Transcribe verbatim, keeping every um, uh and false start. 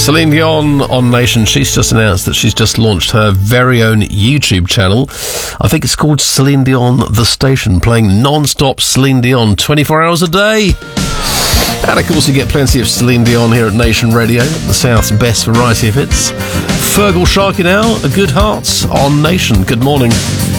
Celine Dion on Nation. She's just announced that she's just launched her very own YouTube channel. I think it's called Celine Dion The Station, playing non-stop Celine Dion twenty-four hours a day. And of course you get plenty of Celine Dion here at Nation Radio, the South's best variety of hits. Fergal Sharkey now, A Good Heart on Nation. Good morning.